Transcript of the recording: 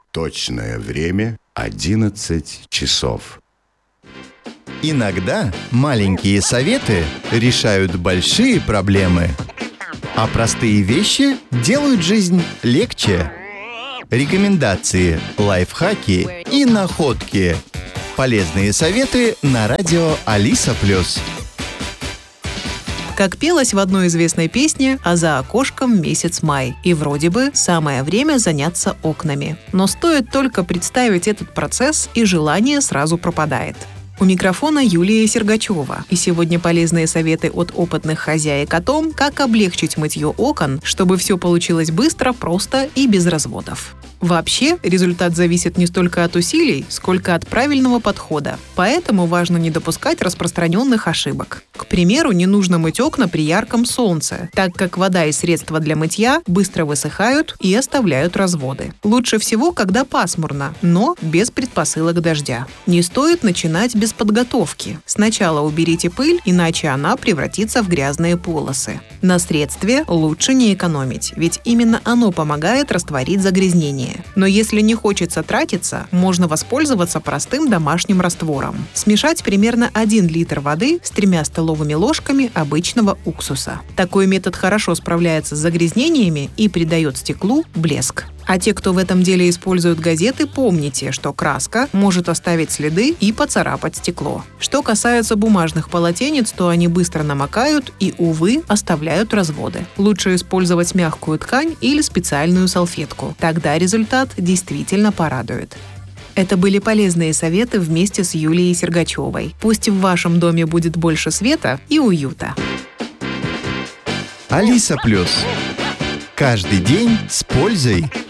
Точное время 11 часов. Иногда маленькие советы решают большие проблемы, а простые вещи делают жизнь легче. Рекомендации, лайфхаки и находки. Полезные советы на радио Алиса+. Как пелось в одной известной песне, а за окошком месяц май. И вроде бы самое время заняться окнами. Но стоит только представить этот процесс, и желание сразу пропадает. У микрофона Юлия Сергачева. И сегодня полезные советы от опытных хозяек о том, как облегчить мытье окон, чтобы все получилось быстро, просто и без разводов. Вообще, результат зависит не столько от усилий, сколько от правильного подхода. Поэтому важно не допускать распространенных ошибок. К примеру, не нужно мыть окна при ярком солнце, так как вода и средства для мытья быстро высыхают и оставляют разводы. Лучше всего, когда пасмурно, но без предпосылок дождя. Не стоит начинать без подготовки. Сначала уберите пыль, иначе она превратится в грязные полосы. На средстве лучше не экономить, ведь именно оно помогает растворить загрязнение. Но если не хочется тратиться, можно воспользоваться простым домашним раствором. Смешать примерно 1 литр воды с 3 столовыми ложками обычного уксуса. Такой метод хорошо справляется с загрязнениями и придает стеклу блеск. А те, кто в этом деле используют газеты, помните, что краска может оставить следы и поцарапать стекло. Что касается бумажных полотенец, то они быстро намокают и, увы, оставляют разводы. Лучше использовать мягкую ткань или специальную салфетку. Тогда результат действительно порадует. Это были полезные советы вместе с Юлией Сергачевой. Пусть в вашем доме будет больше света и уюта. Алиса+. Каждый день с пользой.